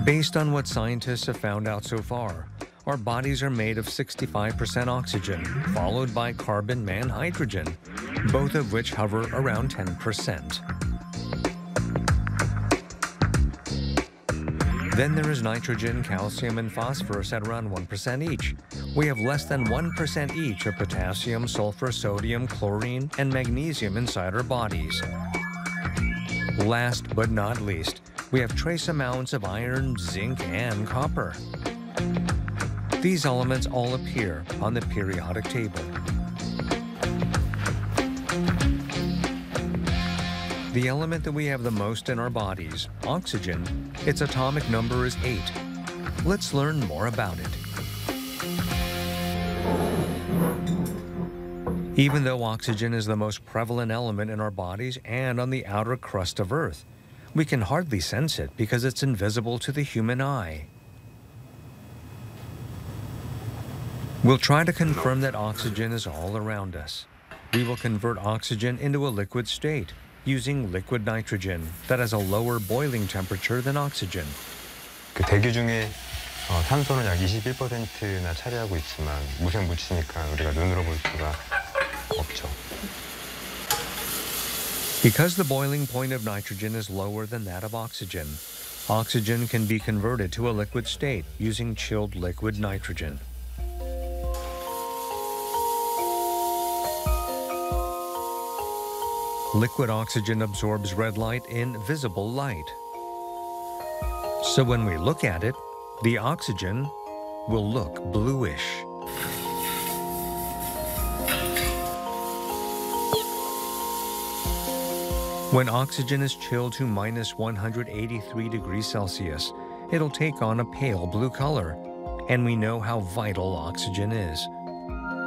Based on what scientists have found out so far, our bodies are made of 65% oxygen, followed by carbon and hydrogen, both of which hover around 10%. Then there is nitrogen, calcium, and phosphorus at around 1% each. We have less than 1% each of potassium, sulfur, sodium, chlorine, and magnesium inside our bodies. Last but not least, we have trace amounts of iron, zinc, and copper. These elements all appear on the periodic table. The element that we have the most in our bodies, oxygen, its atomic number is 8. Let's learn more about it. Even though oxygen is the most prevalent element in our bodies and on the outer crust of Earth, we can hardly sense it because it's invisible to the human eye. We'll try to confirm that oxygen is all around us. We will convert oxygen into a liquid state using liquid nitrogen that has a lower boiling temperature than oxygen. 그 대기 중에 탄소는 약 21%나 차지하고 있지만 무색무취니까 우리가 눈으로 볼 수가 없죠. Because the boiling point of nitrogen is lower than that of oxygen, oxygen can be converted to a liquid state using chilled liquid nitrogen. Liquid oxygen absorbs red light in visible light. So when we look at it, the oxygen will look bluish. When oxygen is chilled to minus 183 degrees Celsius, it'll take on a pale blue color, and we know how vital oxygen is.